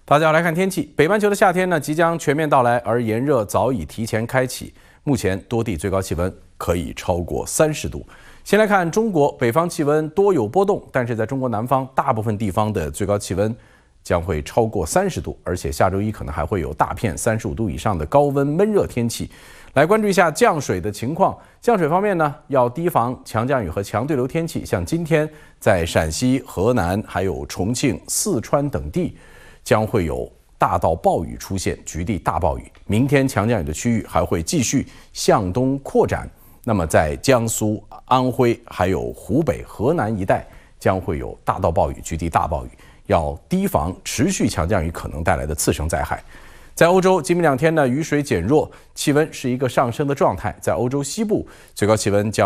大家来看天气，北半球的夏天呢即将全面到来，而炎热早已提前开启。目前多地最高气温可以超过30度。先来看中国，北方气温多有波动，但是在中国南方大部分地方的最高气温将会超过30度，而且下周一可能还会有大片35度以上的高温闷热天气。来关注一下降水的情况。降水方面呢，要提防强降雨和强对流天气，像今天在陕西、河南、还有重庆、四川等地将会有大到暴雨出现，局地大暴雨。明天强降雨的区域还会继续向东扩展，那么在江苏、安徽还有湖北、河南一带将会有大到暴雨、局地大暴雨，要提防持续强降雨可能带来的次生灾害。在欧洲，今明2天呢，雨水减弱，气温是一个上升的状态。在欧洲西部，最高气温将